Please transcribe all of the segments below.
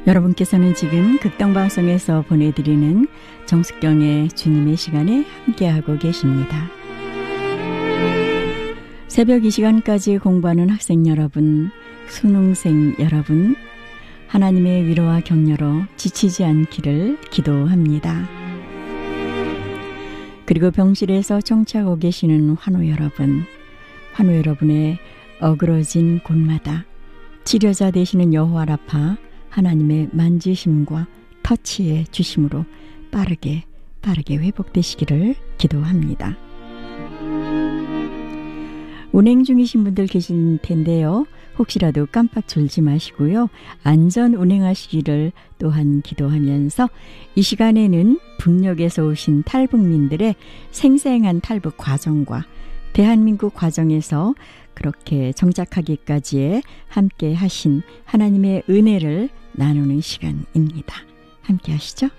여러분께서는 지금 극동방송에서 보내드리는 정숙경의 주님의 시간에 함께하고 계십니다. 새벽 이 시간까지 공부하는 학생 여러분, 수능생 여러분, 하나님의 위로와 격려로 지치지 않기를 기도합니다. 그리고 병실에서 청취하고 계시는 환우 여러분의 어그러진 곳마다 치료자 되시는 여호와 라파 하나님의 만지심과 터치의 주심으로 빠르게 회복되시기를 기도합니다. 운행 중이신 분들 계실 텐데요. 혹시라도 깜빡 졸지 마시고요. 안전 운행하시기를 또한 기도하면서 이 시간에는 북녘에서 오신 탈북민들의 생생한 탈북 과정과 대한민국 과정에서 그렇게 정착하기까지에 함께 하신 하나님의 은혜를 나누는 시간입니다. 함께 하시죠.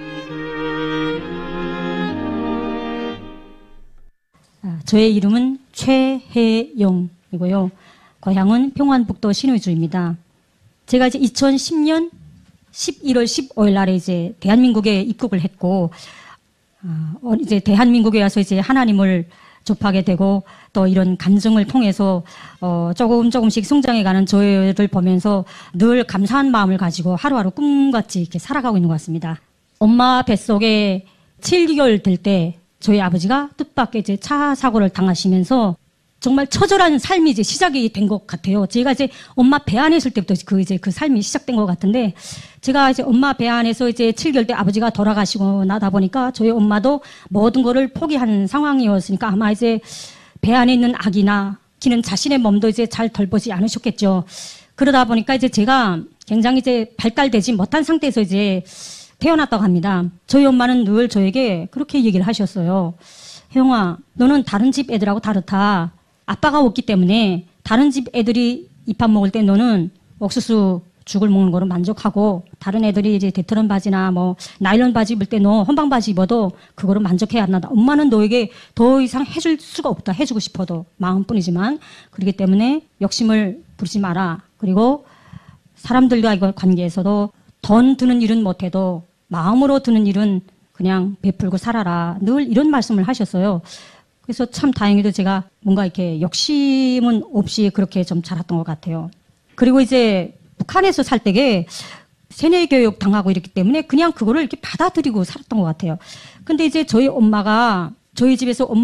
저의 이름은 최혜영이고요. 고향은 평안북도 신의주입니다. 제가 이제 2010년 11월 15일 날에 이제 대한민국에 입국을 했고, 이제 대한민국에 와서 이제 하나님을 접하게 되고 또 이런 감정을 통해서 조금씩 성장해가는 저를 보면서 늘 감사한 마음을 가지고 하루하루 꿈같이 이렇게 살아가고 있는 것 같습니다. 엄마 뱃속에 7개월 될 때 저희 아버지가 뜻밖의 이제 차 사고를 당하시면서 정말 처절한 삶이 이제 시작이 된 것 같아요. 제가 이제 엄마 배 안에 있을 때부터 그 삶이 시작된 것 같은데, 제가 이제 엄마 배 안에서 이제 7개월 때 아버지가 돌아가시고 나다 보니까 저희 엄마도 모든 거를 포기한 상황이었으니까 아마 이제 배 안에 있는 아기나 기는 자신의 몸도 이제 잘 돌보지 않으셨겠죠. 그러다 보니까 이제 제가 굉장히 이제 발달되지 못한 상태에서 이제 태어났다고 합니다. 저희 엄마는 늘 저에게 그렇게 얘기를 하셨어요. 혜영아, 너는 다른 집 애들하고 다르다. 아빠가 없기 때문에 다른 집 애들이 입밥 먹을 때 너는 옥수수 죽을 먹는 거로 만족하고, 다른 애들이 이제 데터런 바지나 뭐 나일론 바지 입을 때 너 혼방 바지 입어도 그거로 만족해야 한다. 엄마는 너에게 더 이상 해줄 수가 없다. 해주고 싶어도 마음뿐이지만. 그렇기 때문에 욕심을 부리지 마라. 그리고 사람들과 관계에서도 돈 드는 일은 못해도 마음으로 드는 일은 그냥 베풀고 살아라. 늘 이런 말씀을 하셨어요. 그래서 참 다행히도 제가 뭔가 이렇게 욕심은 없이 그렇게 좀 자랐던 것 같아요. 그리고 이제 북한에서 살 때에 세뇌 교육 당하고 이랬기 때문에 그냥 그거를 이렇게 받아들이고 살았던 것 같아요. 근데 이제 저희 엄마가 저희 집에서